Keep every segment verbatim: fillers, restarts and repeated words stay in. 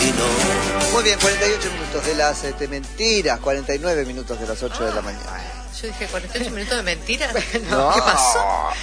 camino. Muy bien, cuarenta y ocho minutos de las este, mentiras, cuarenta y nueve minutos de las ocho ah, de la mañana. Yo dije cuarenta y ocho minutos de mentiras. No. ¿Qué pasó?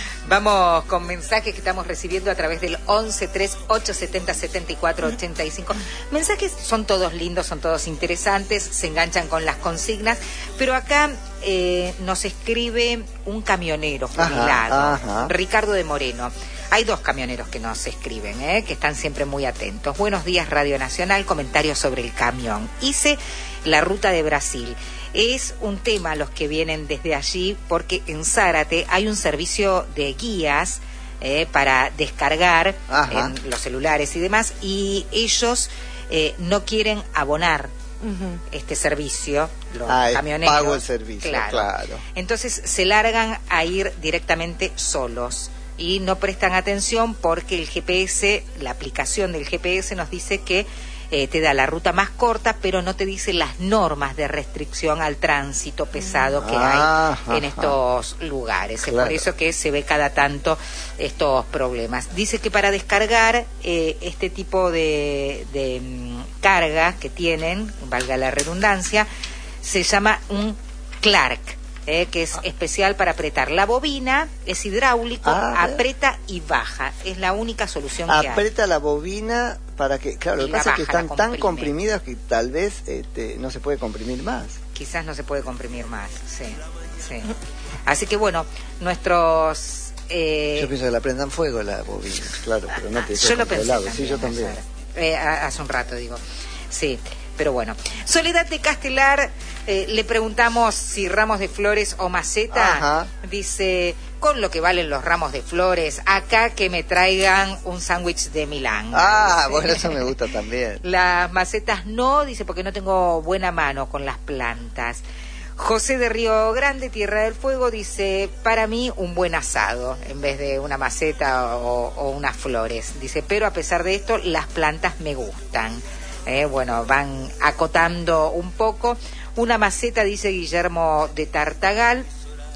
Vamos con mensajes que estamos recibiendo a través del once tres ocho setenta setenta y cuatro ochenta y cinco. Mensajes son todos lindos, son todos interesantes, se enganchan con las consignas, pero acá eh, nos escribe un camionero jubilado, ajá, ajá. Ricardo de Moreno. Hay dos camioneros que nos escriben, ¿eh? que están siempre muy atentos. Buenos días, Radio Nacional, comentarios sobre el camión. Hice la ruta de Brasil. Es un tema los que vienen desde allí, porque en Zárate hay un servicio de guías eh, para descargar en los celulares y demás, y ellos eh, no quieren abonar uh-huh. este servicio, los ah, camioneros. Pago el servicio, claro. claro. Entonces se largan a ir directamente solos y no prestan atención porque el G P S, la aplicación del G P S nos dice que Eh, te da la ruta más corta, pero no te dice las normas de restricción al tránsito pesado que ah, hay en estos lugares. Claro. Es por eso que se ve cada tanto estos problemas. Dice que para descargar eh, este tipo de, de um, carga que tienen, valga la redundancia, se llama un Clark. Eh, que es especial para apretar. La bobina es hidráulico, ah, aprieta y baja. Es la única solución que hay. Aprieta la bobina para que... Claro, lo que pasa es que están tan comprimidas que tal vez este, no se puede comprimir más. Quizás no se puede comprimir más, sí. sí. Así que bueno, nuestros... Eh... Yo pienso que la prendan fuego la bobina, claro, pero no te... Yo lo pensé también, sí, yo también. Eh, hace un rato, digo. Sí. Pero bueno, Soledad de Castelar, eh, le preguntamos si ramos de flores o maceta. Ajá. Dice, con lo que valen los ramos de flores, acá que me traigan un sándwich de Milán. Ah, dice. Bueno, eso me gusta también. Las macetas no, dice, porque no tengo buena mano con las plantas. José de Río Grande, Tierra del Fuego, dice, para mí un buen asado, en vez de una maceta o, o unas flores. Dice, pero a pesar de esto, las plantas me gustan. Eh, bueno, van acotando un poco. Una maceta, dice Guillermo de Tartagal.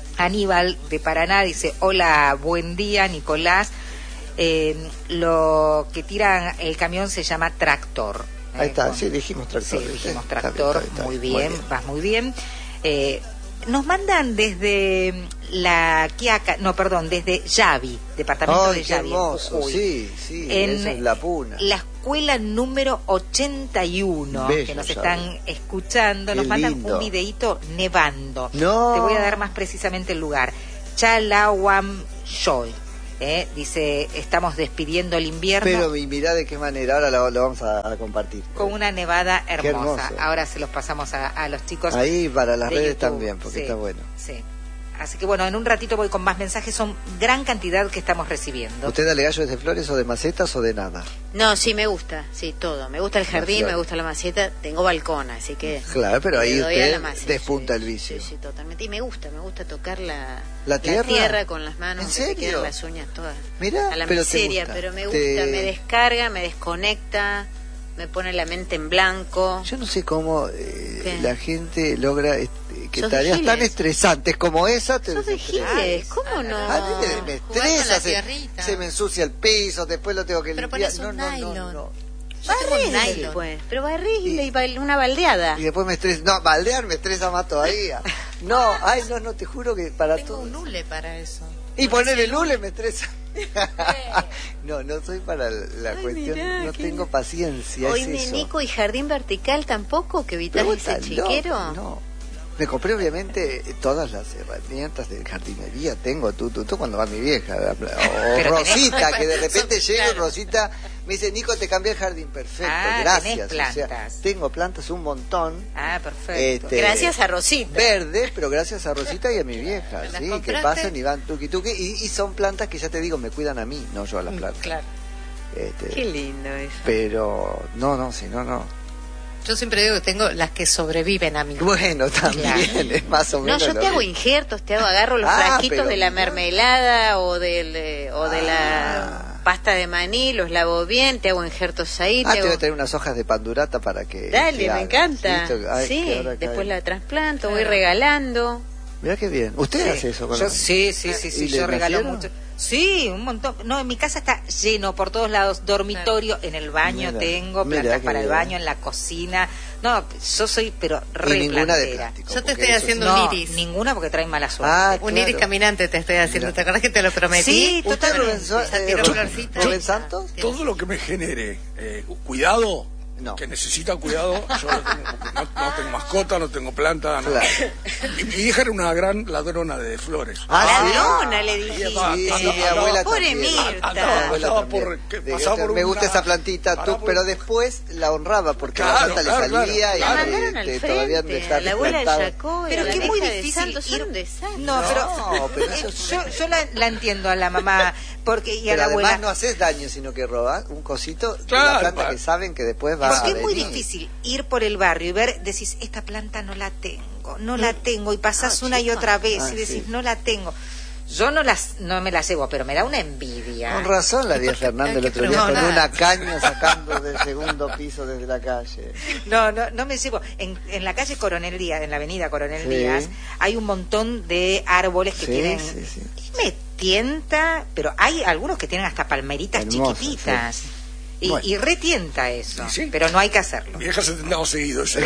Aníbal de Paraná dice, hola, buen día, Nicolás. Eh, lo que tiran el camión se llama tractor. Eh, Ahí está, con... sí, dijimos tractor. Sí, dijimos tractor, está bien, está bien, muy, bien, muy bien, vas muy bien. Eh, nos mandan desde la Quiaca, no, perdón, desde Yavi, departamento Ay, de Yavi. Hermoso, sí, sí, en eso es la puna. La escuela número ochenta y uno, Bello, que nos Yavi. Están escuchando, qué nos mandan lindo. Un videíto nevando. No. Te voy a dar más precisamente el lugar. Chalahuamchoy. Eh, dice, estamos despidiendo el invierno. Pero mirá de qué manera, ahora lo, lo vamos a, a compartir. Con una nevada hermosa. Ahora se los pasamos a, a los chicos. Ahí para las redes YouTube. También, porque sí, está bueno. Sí. Así que bueno, en un ratito voy con más mensajes, son gran cantidad que estamos recibiendo. ¿Usted da gallos de flores o de macetas o de nada? No, sí me gusta, sí, todo. Me gusta el jardín, me gusta la maceta, tengo balcón, así que... Claro, pero ahí usted despunta el vicio. Sí, sí, totalmente. Y me gusta, me gusta tocar la, la, tierra? la tierra con las manos. ¿En serio? Que quedan las uñas todas. Mirá, a la pero miseria, te gusta. Pero me gusta, te... me descarga, me desconecta, me pone la mente en blanco. Yo no sé cómo eh, la gente logra este, que tareas tan estresantes como esa te ¿Sos de Giles? ¿Cómo no? A mí me, me estresa, se, se me ensucia el piso, después lo tengo que pero limpiar. Pero no, no, no, no, no. Barrile después, pero barrile y, y una baldeada. Y después me estresa, no, baldear me estresa más todavía. No, ay, no, no, te juro que para Tengo todo. un hule para eso. Y poner el hule me estresa. No, no soy para la ay, cuestión, mirá, no tengo no... paciencia. Hoy es me eso. Nico y jardín vertical tampoco, que evitas ese chiquero. No, no. Me compré obviamente todas las herramientas de jardinería, tengo tú, tú, tú cuando va mi vieja, o Rosita, que de repente llega claro. Rosita, me dice, Nico, te cambié el jardín, perfecto, ah, gracias. Plantas. O sea, tengo plantas un montón. Ah, perfecto. Este, gracias a Rosita. Verde, pero gracias a Rosita y a mi vieja, sí, que pasan y van tuqui tuqui, y, y son plantas que ya te digo, me cuidan a mí, no yo a las plantas. Claro. Este, qué lindo eso. Pero, no, no, si no, no. Yo siempre digo que tengo las que sobreviven a mí. Bueno, también, claro. Es más o menos. No, yo te hago injertos, te hago, agarro los ah, frasquitos de la mermelada o, del, o de ah. la pasta de maní, los lavo bien, te hago injertos ahí. Ah, te, te voy hago... a traer unas hojas de pandurata para que... Dale, que me encanta. ¿sí? Ay, sí, después cae. La trasplanto, claro. Voy regalando. Mirá qué bien. ¿Usted sí. hace eso? Yo, sí, sí, sí, sí, yo regalo mucho. Sí, un montón. No, en mi casa está lleno por todos lados. Dormitorio, en el baño Mira, tengo, mira plantas que para el bien. baño, en la cocina. No, yo soy, pero re Y ninguna de plantera. plástico. Yo te porque estoy eso haciendo sí. un No, iris. ninguna porque trae mala suerte. Ah, Un claro. iris caminante te estoy haciendo. Mira. ¿Te acordás que te lo prometí? Sí, ¿Usted, totalmente. Rubén, so- Ya eh, tiró Rubén- florcita. Rubén Santos? Todo lo que me genere eh, cuidado, No. que necesita cuidado, yo no tengo, porque no, no tengo mascota, no tengo planta. No. Claro. Mi, mi hija era una gran ladrona de flores. Ah, sí. Ladrona, le Sí, dijiste. Sí, sí, mi Ah, abuela Pobre también. Mirta. Mi Andaba- abuela andaba también. por- que De- pasaba por me gusta una- esa plantita, tú, paraba por- pero después la honraba porque Claro, la planta claro, le salía claro. La y mandaron al este, todavía frente, está a la abuela de desplantado. Jacob, Pero a la que es muy hija de difícil Santos, ir- son un desastre. No, pero, No, pero eso eh, es- yo, yo la, la entiendo a la mamá, porque y a Pero la además abuela. no haces daño, sino que robas un cosito de Claro, la planta pa- que saben que después va Porque a es muy venir. difícil ir por el barrio y ver, decís, esta planta no la tengo, no la tengo, y pasás Ah, una y chica. otra vez Ah, y decís, sí. no la tengo. Yo no las no me la llevo, pero me da una envidia. Con razón la vi a Fernando el hay que otro día con preguntar. una caña sacando del segundo piso desde la calle. No, no, no me llevo. En, en la calle Coronel Díaz, en la avenida Coronel Sí. Díaz, hay un montón de árboles que Sí, tienen... sí, sí. Y me tienta, pero hay algunos que tienen hasta palmeritas Hermosas, chiquititas. sí. Y, Bueno. y retienta eso, Y sí. pero no hay que hacerlo. Mi hija se tendrá seguido. Eso.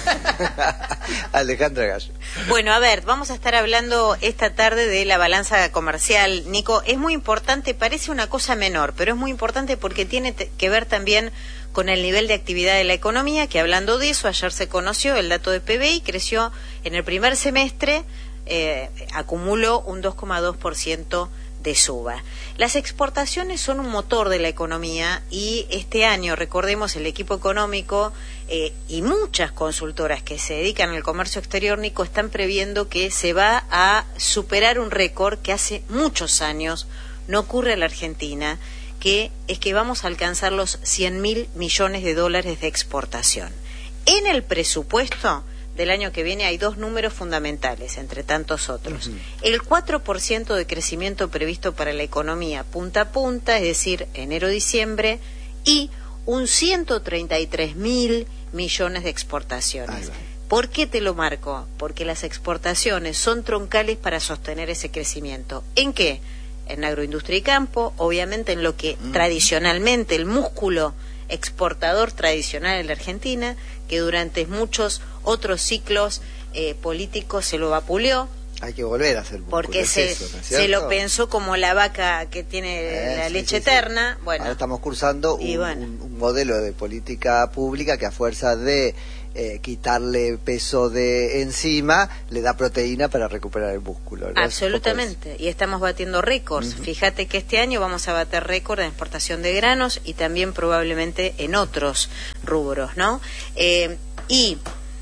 Alejandra Gallo. Bueno, a ver, vamos a estar hablando esta tarde de la balanza comercial. Nico, es muy importante, parece una cosa menor, pero es muy importante porque tiene te- que ver también con el nivel de actividad de la economía, que hablando de eso, ayer se conoció el dato de P B I, creció en el primer semestre, eh, acumuló un dos coma dos por ciento de suba. Las exportaciones son un motor de la economía y este año, recordemos, el equipo económico eh, y muchas consultoras que se dedican al comercio exterior, Nico, están previendo que se va a superar un récord que hace muchos años no ocurre en la Argentina, que es que vamos a alcanzar los cien mil millones de dólares de exportación. En el presupuesto del año que viene hay dos números fundamentales, entre tantos otros. Uh-huh. El cuatro por ciento de crecimiento previsto para la economía punta a punta, es decir, enero-diciembre, y un ciento treinta y tres mil millones de exportaciones. ¿Por qué te lo marco? Porque las exportaciones son troncales para sostener ese crecimiento. ¿En qué? En agroindustria y campo, obviamente en lo que uh-huh. tradicionalmente el músculo exportador tradicional en la Argentina, que durante muchos otros ciclos eh, políticos se lo vapuleó. Hay que volver a hacer porque se, eso, ¿no es se lo pensó como la vaca que tiene eh, la sí, leche sí, eterna. Sí. Bueno, ahora estamos cursando un, bueno. un, un modelo de política pública que a fuerza de eh, quitarle peso de encima le da proteína para recuperar el músculo, ¿verdad? Absolutamente, y estamos batiendo récords. Uh-huh. Fíjate que este año vamos a bater récord en exportación de granos y también probablemente en otros rubros, ¿no? Eh, y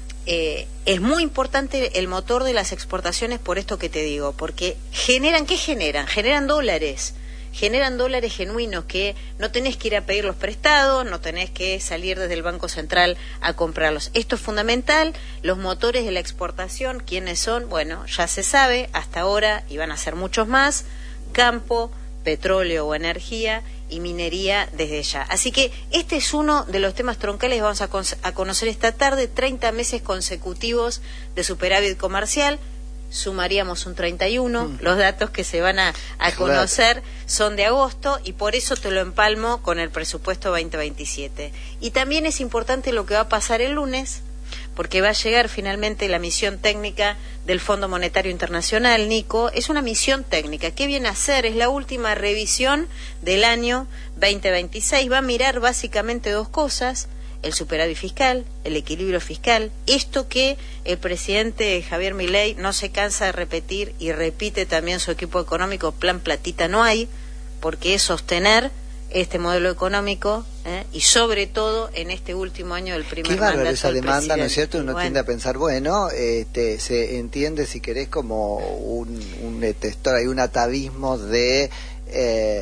eh, es muy importante el motor de las exportaciones por esto que te digo, porque generan, ¿qué generan? Generan dólares. Generan dólares genuinos que no tenés que ir a pedirlos prestados, no tenés que salir desde el Banco Central a comprarlos. Esto es fundamental. Los motores de la exportación, ¿quiénes son? Bueno, ya se sabe, hasta ahora, y van a ser muchos más, campo, petróleo o energía y minería desde ya. Así que este es uno de los temas troncales que vamos a, con- a conocer esta tarde, treinta meses consecutivos de superávit comercial. Sumaríamos un treinta y uno, mm. los datos que se van a, a conocer claro. son de agosto y por eso te lo empalmo con el presupuesto veinte veintisiete. Y también es importante lo que va a pasar el lunes, porque va a llegar finalmente la misión técnica del Fondo Monetario Internacional, Nico. Es una misión técnica. ¿Qué viene a hacer? Es la última revisión del año veinte veintiséis. Va a mirar básicamente dos cosas: el superávit fiscal, el equilibrio fiscal, esto que el presidente Javier Milei no se cansa de repetir y repite también su equipo económico, plan platita no hay, porque es sostener este modelo económico ¿eh? y sobre todo en este último año del primer Qué bárbaro mandato esa del demanda, ¿no es presidente. cierto? Uno Bueno. tiende a pensar, bueno, este, se entiende si querés como un, un testor, hay un atavismo de... Eh,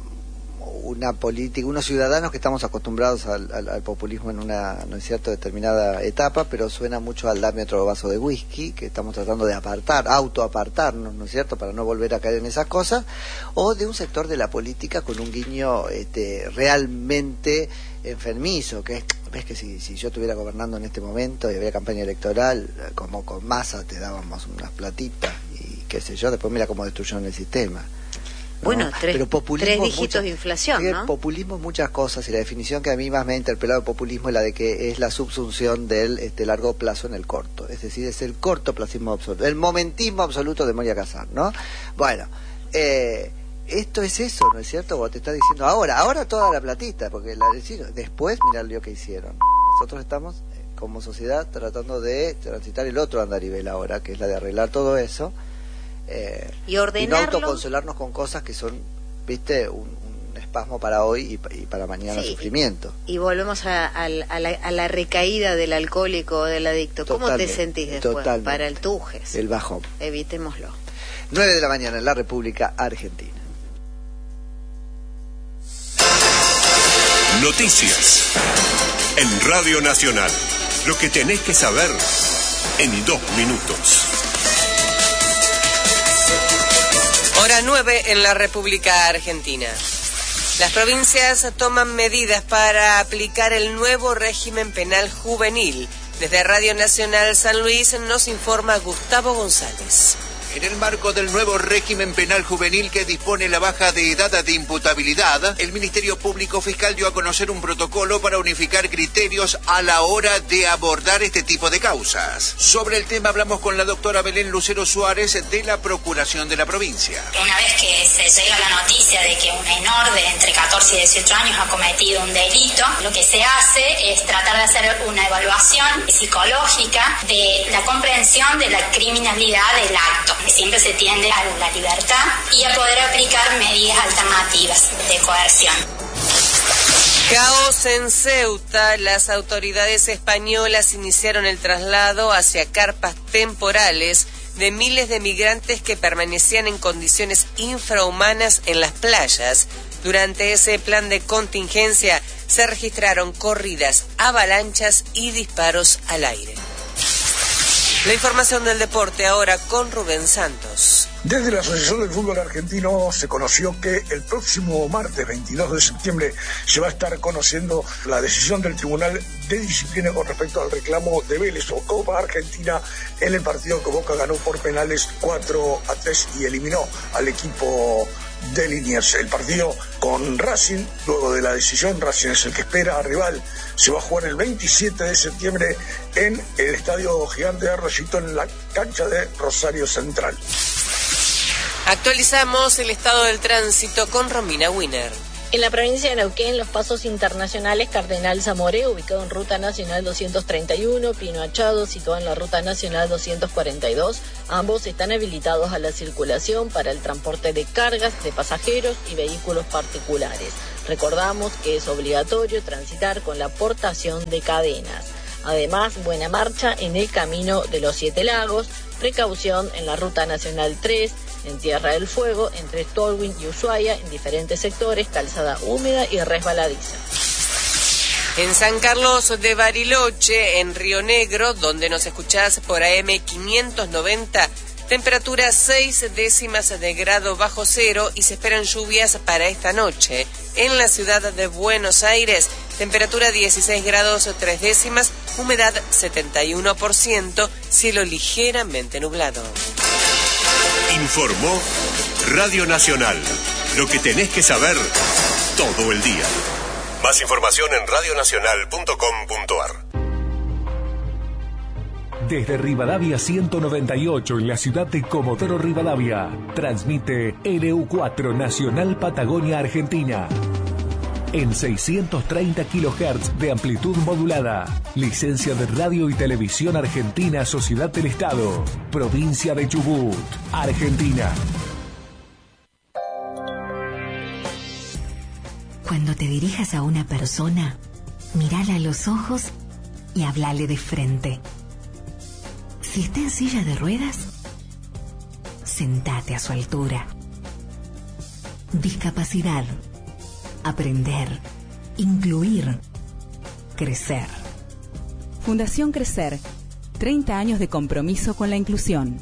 una política, unos ciudadanos que estamos acostumbrados al, al, al populismo en una, no es cierto, determinada etapa, pero suena mucho al dame otro vaso de whisky, que estamos tratando de apartar, autoapartarnos, ¿no es cierto?, para no volver a caer en esas cosas, o de un sector de la política con un guiño este, realmente enfermizo, que es, ves que si, si yo estuviera gobernando en este momento y había campaña electoral, como con Massa te dábamos unas platitas y qué sé yo, después mira cómo destruyeron el sistema. Bueno, tres, Pero populismo tres dígitos mucha, de inflación, eh, ¿no? Populismo muchas cosas, y la definición que a mí más me ha interpelado de populismo es la de que es la subsunción del este, largo plazo en el corto, es decir, es el cortoplacismo absoluto, el momentismo absoluto de Moria Kazan, ¿no? Bueno, eh, esto es eso, ¿no es cierto? Vos te estás diciendo ahora, ahora toda la platita, porque la después mirá lo que hicieron. Nosotros estamos eh, como sociedad tratando de transitar el otro andarivel ahora, que es la de arreglar todo eso. Eh, y ordenarlo. Y no autoconsolarnos con cosas que son, viste, un, un espasmo para hoy y, y para mañana sí, sufrimiento. Y volvemos a, a, a, la, a la recaída del alcohólico o del adicto. ¿Cómo totalmente, te sentís después? Totalmente. Para el tujes. El bajón. Evitémoslo. nueve de la mañana en la República Argentina. Noticias en Radio Nacional. Lo que tenés que saber en dos minutos. Hora nueve en la República Argentina. Las provincias toman medidas para aplicar el nuevo régimen penal juvenil. Desde Radio Nacional San Luis nos informa Gustavo González. En el marco del nuevo régimen penal juvenil que dispone la baja de edad de imputabilidad, el Ministerio Público Fiscal dio a conocer un protocolo para unificar criterios a la hora de abordar este tipo de causas. Sobre el tema hablamos con la doctora Belén Lucero Suárez de la Procuración de la provincia. Una vez que se llega la noticia de que un menor de entre catorce y dieciocho años ha cometido un delito, lo que se hace es tratar de hacer una evaluación psicológica de la comprensión de la criminalidad del acto. Siempre se tiende a la libertad y a poder aplicar medidas alternativas de coerción. Caos en Ceuta. Las autoridades españolas iniciaron el traslado hacia carpas temporales de miles de migrantes que permanecían en condiciones infrahumanas en las playas. Durante ese plan de contingencia se registraron corridas, avalanchas y disparos al aire. La información del deporte ahora con Rubén Santos. Desde la Asociación del Fútbol Argentino se conoció que el próximo martes veintidós de septiembre se va a estar conociendo la decisión del Tribunal de Disciplina con respecto al reclamo de Vélez o Copa Argentina en el partido que Boca ganó por penales cuatro a tres y eliminó al equipo de Liniers. El partido con Racing, luego de la decisión, Racing es el que espera a rival, se va a jugar el veintisiete de septiembre en el Estadio Gigante de Arroyito, en la cancha de Rosario Central. Actualizamos el estado del tránsito con Romina Wiener. En la provincia de Neuquén, los pasos internacionales Cardenal Zamoré, ubicado en Ruta Nacional doscientos treinta y uno, Pino Achado, situado en la Ruta Nacional doscientos cuarenta y dos, ambos están habilitados a la circulación para el transporte de cargas, de pasajeros y vehículos particulares. Recordamos que es obligatorio transitar con la portación de cadenas. Además, buena marcha en el Camino de los Siete Lagos, precaución en la Ruta Nacional tres, en Tierra del Fuego, entre Tolwyn y Ushuaia, en diferentes sectores, calzada húmeda y resbaladiza. En San Carlos de Bariloche, en Río Negro, donde nos escuchás por A M quinientos noventa, temperatura seis décimas de grado bajo cero y se esperan lluvias para esta noche. En la ciudad de Buenos Aires, temperatura dieciséis grados tres décimas, humedad setenta y uno por ciento, cielo ligeramente nublado. Informó Radio Nacional. Lo que tenés que saber todo el día. Más información en radio nacional punto com punto a r. Desde Rivadavia ciento noventa y ocho en la ciudad de Comodoro Rivadavia, transmite L U cuatro Nacional Patagonia Argentina. En seiscientos treinta kilohertz de amplitud modulada. Licencia de Radio y Televisión Argentina, Sociedad del Estado. Provincia de Chubut, Argentina. Cuando te dirijas a una persona, mírala a los ojos y háblale de frente. Si está en silla de ruedas, sentate a su altura. Discapacidad. Aprender, incluir, crecer. Fundación Crecer, treinta años de compromiso con la inclusión.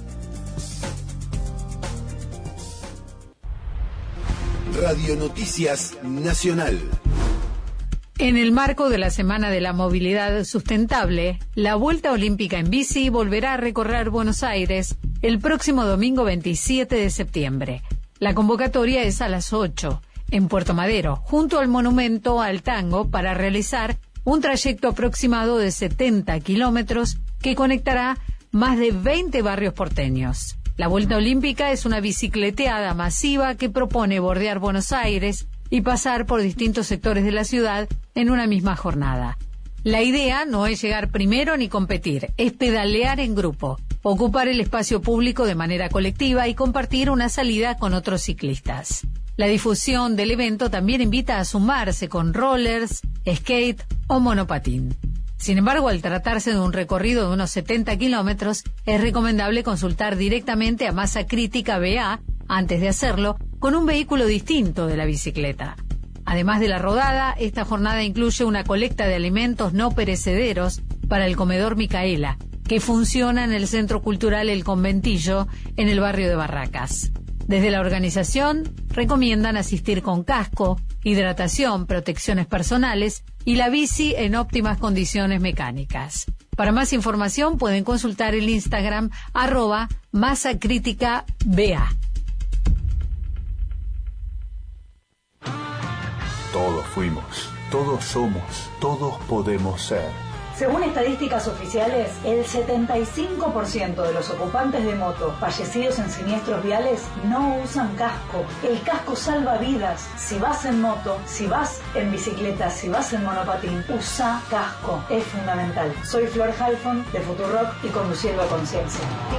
Radio Noticias Nacional. En el marco de la Semana de la Movilidad Sustentable, la Vuelta Olímpica en Bici volverá a recorrer Buenos Aires el próximo domingo veintisiete de septiembre. La convocatoria es a las ocho, en Puerto Madero, junto al Monumento al Tango, para realizar un trayecto aproximado de setenta kilómetros que conectará más de veinte barrios porteños. La Vuelta Olímpica es una bicicleteada masiva que propone bordear Buenos Aires y pasar por distintos sectores de la ciudad en una misma jornada. La idea no es llegar primero ni competir, es pedalear en grupo, ocupar el espacio público de manera colectiva y compartir una salida con otros ciclistas. La difusión del evento también invita a sumarse con rollers, skate o monopatín. Sin embargo, al tratarse de un recorrido de unos setenta kilómetros, es recomendable consultar directamente a Masa Crítica B A antes de hacerlo con un vehículo distinto de la bicicleta. Además de la rodada, esta jornada incluye una colecta de alimentos no perecederos para el comedor Micaela, que funciona en el Centro Cultural El Conventillo, en el barrio de Barracas. Desde la organización recomiendan asistir con casco, hidratación, protecciones personales y la bici en óptimas condiciones mecánicas. Para más información pueden consultar el Instagram arroba Masa Crítica B A. Todos fuimos, todos somos, todos podemos ser. Según estadísticas oficiales, el setenta y cinco por ciento de los ocupantes de moto fallecidos en siniestros viales no usan casco. El casco salva vidas. Si vas en moto, si vas en bicicleta, si vas en monopatín, usa casco. Es fundamental. Soy Flor Halfon de Futurock y Conduciendo a Conciencia.